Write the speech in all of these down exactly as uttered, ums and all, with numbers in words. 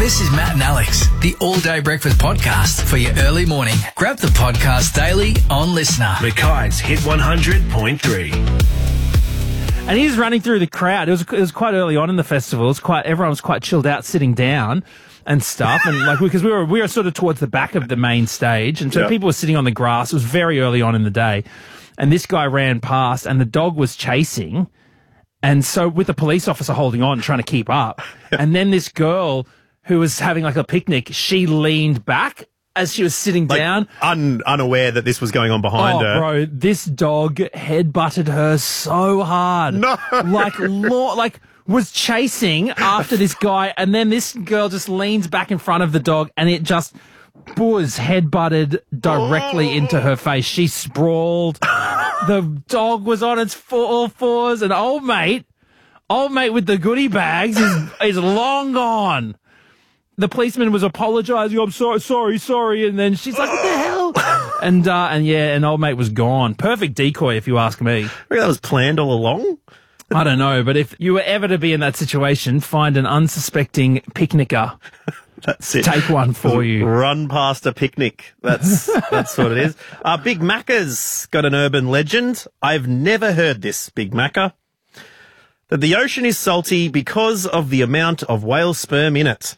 This is Matt and Alex, the All Day Breakfast Podcast for your early morning. Grab the podcast daily on Listener. Mackay's Hit one hundred point three. And he was running through the crowd. It was, it was quite early on in the festival. It was quite, everyone was quite chilled out, sitting down and stuff. And like, because we were, we were sort of towards the back of the main stage. And so Yep. people were sitting on the grass. It was very early on in the day. And this guy ran past and the dog was chasing. And so with the police officer holding on, trying to keep up. And then this girl who was having like a picnic, she leaned back as she was sitting Like, down. un- unaware that this was going on behind Oh, her. bro, this dog head-butted her so hard. No. Like, law, like, was chasing after this guy, and then this girl just leans back in front of the dog, and it just was head-butted directly Oh. into her face. She sprawled. The dog was on its four fours, and old mate, old mate with the goodie bags is, is long gone. The policeman was apologising. I'm sorry, sorry, sorry. And then she's like, what the hell? And, uh, and yeah, and old mate was gone. Perfect decoy, if you ask me. I think that was planned all along. I don't know, but if you were ever to be in that situation, find an unsuspecting picnicker. That's it. Take one for you. Run past a picnic. That's that's what it is. Uh, Big Macca's got an urban legend. I've never heard this, Big Macca. That the ocean is salty because of the amount of whale sperm in it.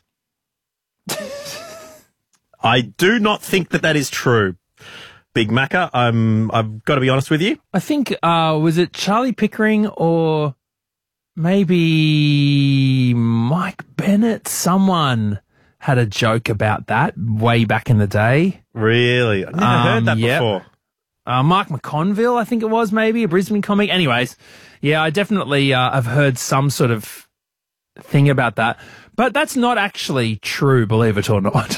I do not think that that is true, Big Macca. I'm, I've got to be honest with you. I think, uh, was it Charlie Pickering or maybe Mike Bennett? Someone had a joke about that way back in the day. Really? I've never Um, heard that yep. before. Uh, Mark McConville, I think it was, maybe, a Brisbane comic. Anyways, yeah, I definitely uh, have heard some sort of thing about that. But that's not actually true, believe it or not.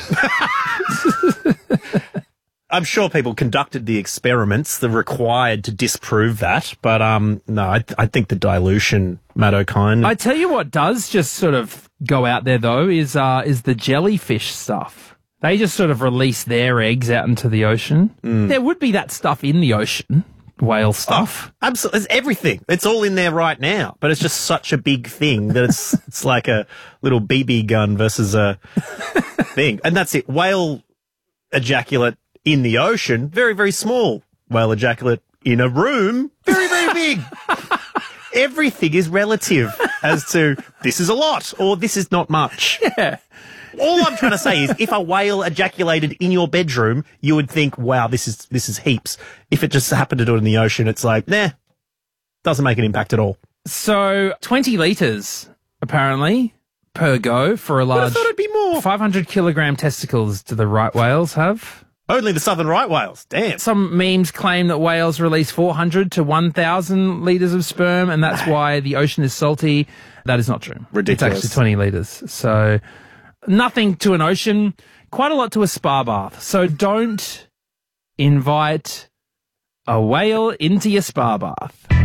I'm sure people conducted the experiments that required to disprove that, but um, no, I, th- I think the dilution, Matt O'Kine. I tell you what does just sort of go out there, though, is uh, is the jellyfish stuff. They just sort of release their eggs out into the ocean. There would be that stuff in the ocean, whale stuff. Absolutely, it's everything. It's all in there right now, but it's just such a big thing that it's it's like a little B B gun versus a thing, and that's it. Whale ejaculate in the ocean, very very small. Whale ejaculate in a room, very very big. Everything is relative as to this is a lot or this is not much. Yeah. All I'm trying to say is, if a whale ejaculated in your bedroom, you would think, "Wow, this is this is heaps." If it just happened to do it in the ocean, it's like, nah, doesn't make an impact at all. So twenty litres, apparently, per go for a But I large thought it'd be more. five hundred kilogram testicles do the right whales have. Only the southern right whales. Damn. Some memes claim that whales release four hundred to one thousand litres of sperm, and that's why the ocean is salty. That is not true. Ridiculous. It's actually twenty litres. So nothing to an ocean, quite a lot to a spa bath. So don't invite a whale into your spa bath.